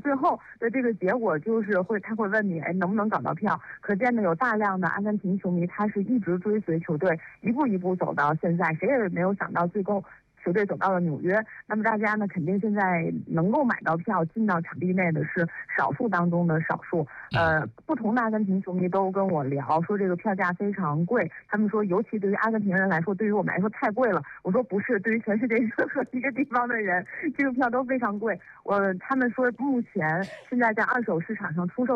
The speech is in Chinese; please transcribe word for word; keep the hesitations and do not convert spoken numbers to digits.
最后的这个结果就是会他会问你，哎，能不能搞到票？可见呢，有大量的阿根廷球迷他是一直追随球队，一步一步走到现在，谁也没有想到最后球队走到了纽约。那么大家呢，肯定现在能够买到票进到场地内的是少数当中的少数。呃，不同的阿根廷球迷都跟我聊说这个票价非常贵，他们说尤其对于阿根廷人来说，对于我们来说太贵了。我说不是，对于全世界任何一个地方的人，这个票都非常贵。我他们说目前现在在二手市场上出售